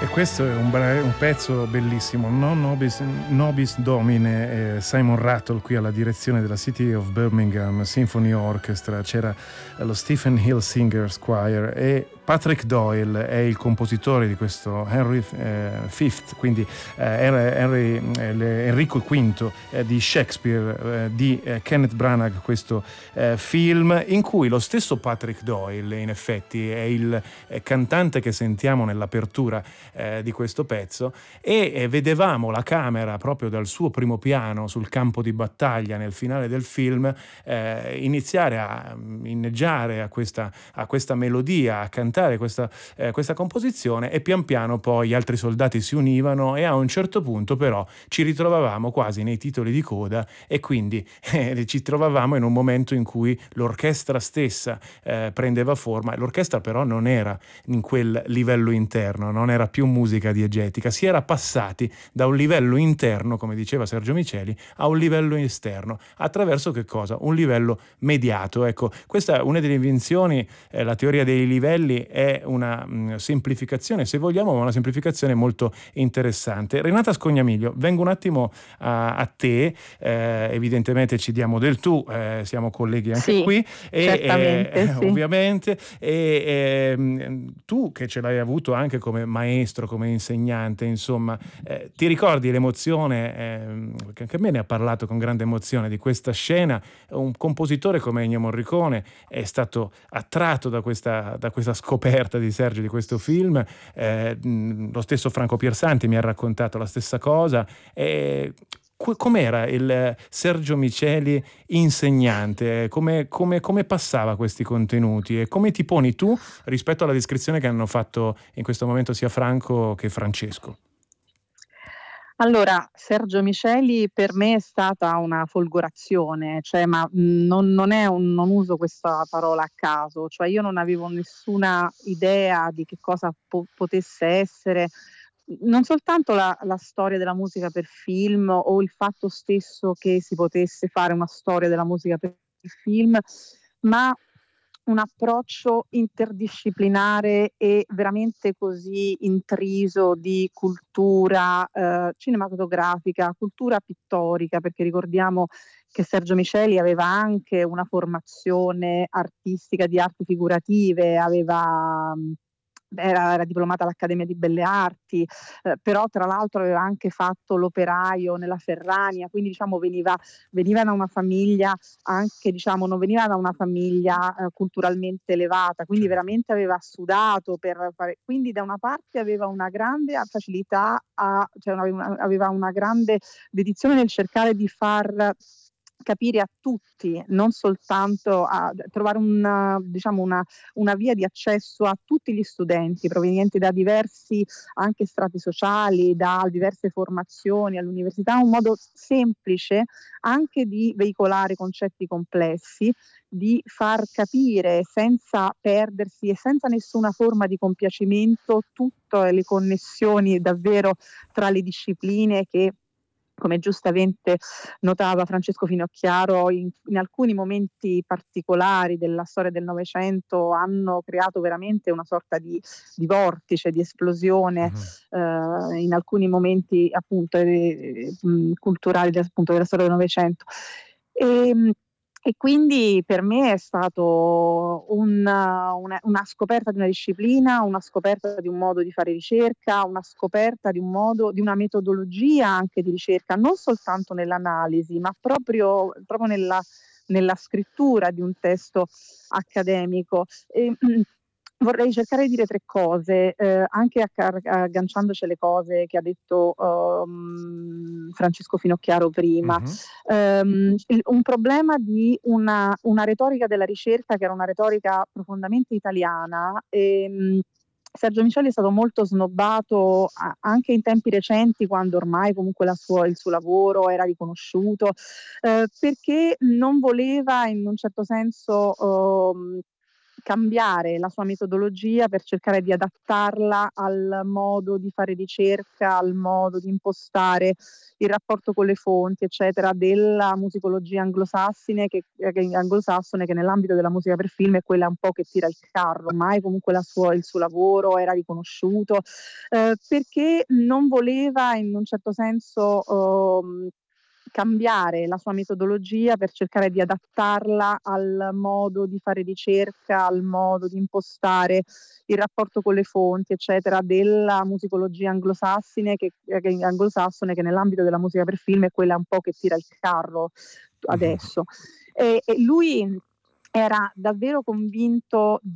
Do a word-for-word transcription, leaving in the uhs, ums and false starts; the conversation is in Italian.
E questo è un, bra- un pezzo bellissimo, Non Nobis, Nobis Domine, eh, Simon Rattle qui alla direzione della City of Birmingham Symphony Orchestra, c'era eh, lo Stephen Hill Singers Choir e Patrick Doyle è il compositore di questo Henry eh, fifth, quindi eh, Henry, eh, Enrico quinto eh, di Shakespeare, eh, di eh, Kenneth Branagh, questo eh, film in cui lo stesso Patrick Doyle in effetti è il eh, cantante che sentiamo nell'apertura eh, di questo pezzo e eh, vedevamo la camera proprio dal suo primo piano sul campo di battaglia nel finale del film eh, iniziare a inneggiare a questa, a questa melodia, a cantare Questa, eh, questa composizione e pian piano poi gli altri soldati si univano e a un certo punto però ci ritrovavamo quasi nei titoli di coda e quindi eh, ci trovavamo in un momento in cui l'orchestra stessa eh, prendeva forma. L'orchestra però non era in quel livello interno, non era più musica diegetica, si era passati da un livello interno, come diceva Sergio Miceli, a un livello esterno, attraverso che cosa? Un livello mediato. Ecco, questa è una delle invenzioni, eh, la teoria dei livelli è una mh, semplificazione, se vogliamo, ma una semplificazione molto interessante. Renata Scognamiglio, vengo un attimo a, a te, eh, evidentemente ci diamo del tu, eh, siamo colleghi anche Sì, qui, e certamente, eh, sì. ovviamente, e eh, tu che ce l'hai avuto anche come maestro, come insegnante, insomma, eh, ti ricordi l'emozione, eh, che anche a me ne ha parlato con grande emozione di questa scena, un compositore come Ennio Morricone è stato attratto da questa, da questa scoperta di Sergio di questo film, eh, lo stesso Franco Piersanti mi ha raccontato la stessa cosa. Eh, com'era il Sergio Miceli insegnante? Come, come, come passava questi contenuti e come ti poni tu rispetto alla descrizione che hanno fatto in questo momento sia Franco che Francesco? Allora, Sergio Miceli per me è stata una folgorazione, cioè, ma mh, non, non è un, non uso questa parola a caso, cioè io non avevo nessuna idea di che cosa po- potesse essere, non soltanto la, la storia della musica per film o il fatto stesso che si potesse fare una storia della musica per film, ma un approccio interdisciplinare e veramente così intriso di cultura eh, cinematografica, cultura pittorica, perché ricordiamo che Sergio Miceli aveva anche una formazione artistica di arti figurative, aveva era, era diplomata all'Accademia di Belle Arti, eh, però tra l'altro aveva anche fatto l'operaio nella Ferrania, quindi diciamo veniva, veniva da una famiglia anche, diciamo, non veniva da una famiglia eh, culturalmente elevata, quindi Certo. veramente aveva sudato per fare, quindi da una parte aveva una grande facilità, a, cioè una, aveva una grande dedizione nel cercare di far capire a tutti, non soltanto a trovare una, diciamo una, una via di accesso a tutti gli studenti provenienti da diversi anche strati sociali, da diverse formazioni all'università, un modo semplice anche di veicolare concetti complessi, di far capire senza perdersi e senza nessuna forma di compiacimento tutte le connessioni davvero tra le discipline che, come giustamente notava Francesco Finocchiaro, in, in alcuni momenti particolari della storia del Novecento hanno creato veramente una sorta di, di vortice, di esplosione Mm-hmm. eh, in alcuni momenti appunto eh, culturali appunto, della storia del Novecento. E, e quindi per me è stato una, una, una scoperta di una disciplina, una scoperta di un modo di fare ricerca, una scoperta di un modo, di una metodologia anche di ricerca, non soltanto nell'analisi, ma proprio, proprio nella, nella scrittura di un testo accademico. E, vorrei cercare di dire tre cose, eh, anche accar- agganciandoci alle cose che ha detto um, Francesco Finocchiaro prima. Mm-hmm. Um, il, un problema di una, una retorica della ricerca che era una retorica profondamente italiana. E, um, Sergio Miceli è stato molto snobbato a, anche in tempi recenti, quando ormai comunque la sua, il suo lavoro era riconosciuto, eh, perché non voleva in un certo senso... Um, cambiare la sua metodologia per cercare di adattarla al modo di fare ricerca, al modo di impostare il rapporto con le fonti, eccetera, della musicologia anglosassine che che anglosassone che nell'ambito della musica per film è quella un po' che tira il carro, ormai comunque la sua il suo lavoro era riconosciuto, ehm, perché non voleva in un certo senso, uhm, cambiare la sua metodologia per cercare di adattarla al modo di fare ricerca, al modo di impostare il rapporto con le fonti, eccetera, della musicologia anglosassine che che anglosassone che nell'ambito della musica per film è quella un po' che tira il carro Mh-mh. adesso. E e lui era davvero convinto